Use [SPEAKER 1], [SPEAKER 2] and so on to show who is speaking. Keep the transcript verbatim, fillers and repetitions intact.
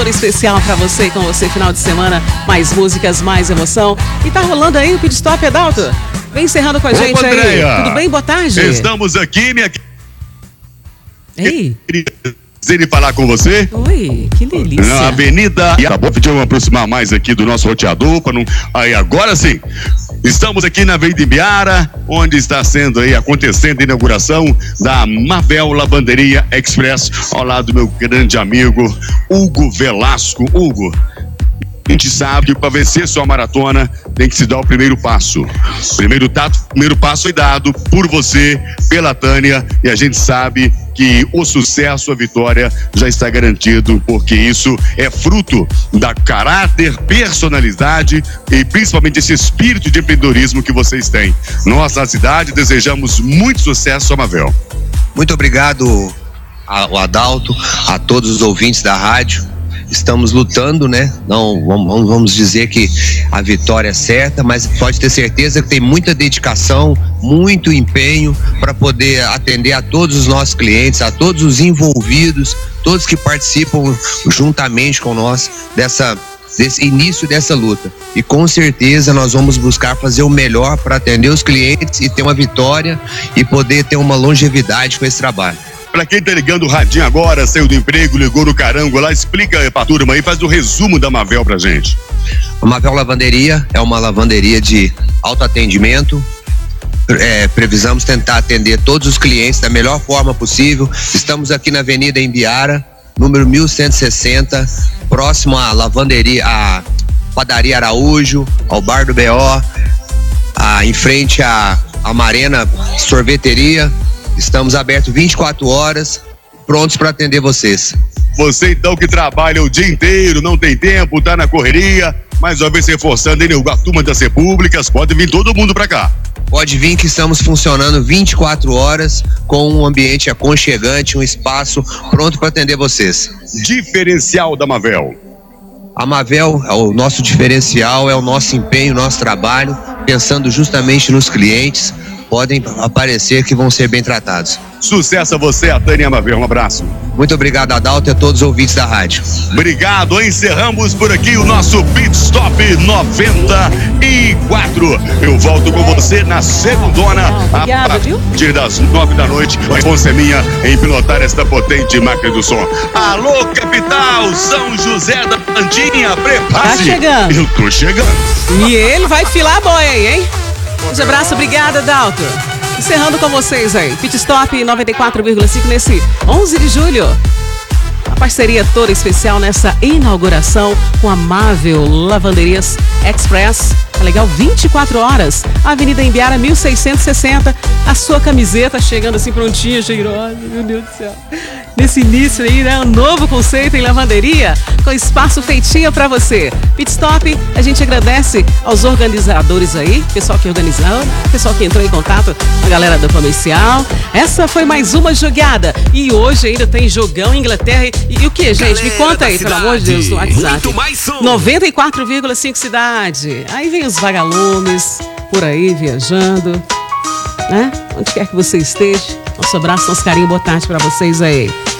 [SPEAKER 1] todo especial pra você e com você, final de semana, mais músicas, mais emoção. E tá rolando aí o Pit Stop, Adalto? Vem encerrando com a gente. Opa, aí. Andréia. Tudo bem? Boa tarde.
[SPEAKER 2] Estamos aqui, minha...
[SPEAKER 1] Ei.
[SPEAKER 2] Ele falar com você.
[SPEAKER 1] Oi, que delícia.
[SPEAKER 2] Na Avenida. Tá bom, deixa eu aproximar mais aqui do nosso roteador para não. Aí agora sim. Estamos aqui na Avenida Imbiara, onde está sendo aí acontecendo a inauguração da Mavel Lavanderia Express, ao lado do meu grande amigo Hugo Velasco. Hugo, a gente sabe que para vencer sua maratona tem que se dar o primeiro passo. O primeiro, tato, primeiro passo foi dado por você, pela Tânia, e a gente sabe que o sucesso, a vitória já está garantido, porque isso é fruto da caráter, personalidade e principalmente esse espírito de empreendedorismo que vocês têm. Nós, na cidade, desejamos muito sucesso à Mavel.
[SPEAKER 3] Muito obrigado ao Adalto, a todos os ouvintes da rádio. Estamos lutando, né? Não vamos, vamos dizer que a vitória é certa, mas pode ter certeza que tem muita dedicação, muito empenho para poder atender a todos os nossos clientes, a todos os envolvidos, todos que participam juntamente com nós dessa desse início dessa luta. E com certeza nós vamos buscar fazer o melhor para atender os clientes e ter uma vitória e poder ter uma longevidade com esse trabalho.
[SPEAKER 2] Pra quem tá ligando o radinho agora, saiu do emprego, ligou no carango lá, explica pra turma aí, faz o resumo da Mavel pra gente.
[SPEAKER 3] A Mavel Lavanderia é uma lavanderia de autoatendimento. É, precisamos tentar atender todos os clientes da melhor forma possível. Estamos aqui na Avenida Imbiara, número mil cento e sessenta, próximo à lavanderia, à Padaria Araújo, ao Bar do B O, a, em frente à, à Marena Sorveteria. Estamos abertos vinte e quatro horas, prontos para atender vocês.
[SPEAKER 2] Você então que trabalha o dia inteiro, não tem tempo, tá na correria, mais uma vez reforçando aí a turma das repúblicas, pode vir todo mundo para cá.
[SPEAKER 3] Pode vir que estamos funcionando vinte e quatro horas com um ambiente aconchegante, um espaço pronto para atender vocês.
[SPEAKER 2] Diferencial da Mavel.
[SPEAKER 3] A Mavel, o nosso diferencial é o nosso empenho, o nosso trabalho, pensando justamente nos clientes. Podem aparecer que vão ser bem tratados.
[SPEAKER 2] Sucesso a você, a Tânia Mavel. Um abraço.
[SPEAKER 3] Muito obrigado, Adalto, e a todos os ouvintes da rádio.
[SPEAKER 2] Obrigado. Encerramos por aqui o nosso Pit Stop noventa e quatro. Eu volto com você na segundona, a partir das nove da noite. A responsa é minha em pilotar esta potente máquina do som. Alô, capital, São José da Plantinha, prepare-se.
[SPEAKER 1] Tá chegando.
[SPEAKER 2] Eu tô chegando.
[SPEAKER 1] E ele vai filar a boia aí, hein? Um abraço, obrigada, Adalto. Encerrando com vocês aí, Pit Stop noventa e quatro vírgula cinco nesse onze de julho. A parceria toda especial nessa inauguração com a Mavel Lavanderias Express. Tá legal? vinte e quatro horas. Avenida Imbiara, mil seiscentos e sessenta. A sua camiseta chegando assim prontinha, cheirosa. Meu Deus do céu. Nesse início aí, né? Um novo conceito em lavanderia com espaço feitinho pra você. Pit Stop, a gente agradece aos organizadores aí, pessoal que organizou, pessoal que entrou em contato com a galera do comercial. Essa foi mais uma jogada. E hoje ainda tem jogão em Inglaterra. E, e o que, gente? Me conta aí, pelo amor de Deus, no WhatsApp. noventa e quatro vírgula cinco cidade. Aí vem os vagalumes por aí viajando, né? Onde quer que você esteja. Nosso abraço, nosso carinho, boa tarde pra vocês aí.